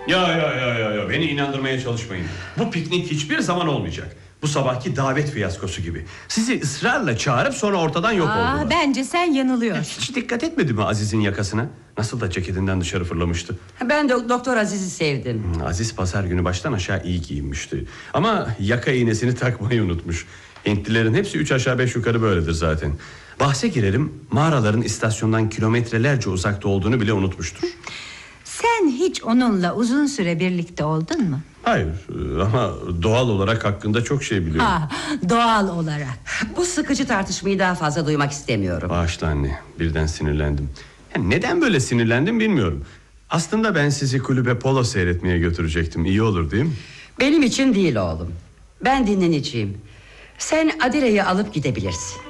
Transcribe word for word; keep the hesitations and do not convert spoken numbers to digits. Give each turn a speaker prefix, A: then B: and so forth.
A: Ya ya ya ya ya beni inandırmaya çalışmayın. Bu piknik hiçbir zaman olmayacak. Bu sabahki davet fiyaskosu gibi. Sizi ısrarla çağırıp sonra ortadan yok
B: Aa,
A: oldular.
B: Bence sen yanılıyorsun.
A: Hiç dikkat etmedi mi Aziz'in yakasına? Nasıl da ceketinden dışarı fırlamıştı.
C: Ben de Doktor Aziz'i sevdim.
A: Hmm, Aziz pazar günü baştan aşağı iyi giyinmişti. Ama yaka iğnesini takmayı unutmuş. Hintlilerin hepsi üç aşağı beş yukarı böyledir zaten. Bahse girerim, mağaraların istasyondan kilometrelerce uzakta olduğunu bile unutmuştur.
B: Sen hiç onunla uzun süre birlikte oldun mu?
A: Hayır ama doğal olarak hakkında çok şey biliyorum.
B: Ha, doğal olarak.
C: Bu sıkıcı tartışmayı daha fazla duymak istemiyorum.
A: Bağışla anne, birden sinirlendim. Ya neden böyle sinirlendim bilmiyorum. Aslında ben sizi kulübe polo seyretmeye götürecektim. İyi olur değil mi?
C: Benim için değil oğlum. Ben dinleneceğim. Sen Adire'yi alıp gidebilirsin.